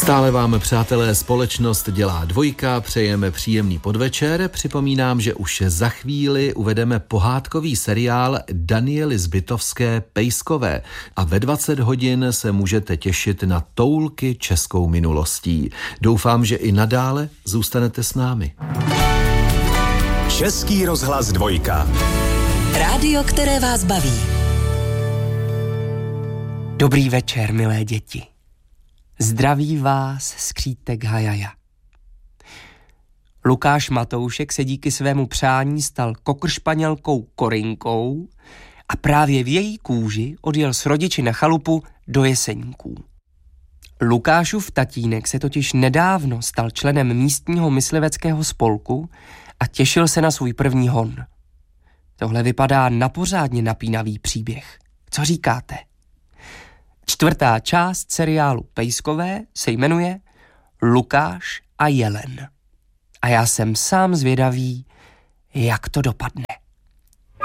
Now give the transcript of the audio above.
Stále vám, přátelé, společnost dělá dvojka, přejeme příjemný podvečer. Připomínám, že už za chvíli uvedeme pohádkový seriál Daniely Zbytovské Pejskové a ve 20 hodin se můžete těšit na toulky českou minulostí. Doufám, že i nadále zůstanete s námi. Český rozhlas dvojka. Rádio, které vás baví. Dobrý večer, milé děti. Zdraví vás skřítek Hajaja. Lukáš Matoušek se díky svému přání stal kokršpanělkou Korinkou a právě v její kůži odjel s rodiči na chalupu do Jeseníků. Lukášův tatínek se totiž nedávno stal členem místního mysliveckého spolku a těšil se na svůj první hon. Tohle vypadá na pořádně napínavý příběh. Co říkáte? 4. část seriálu Pejskové se jmenuje Lukáš a jelen. A já jsem sám zvědavý, jak to dopadne.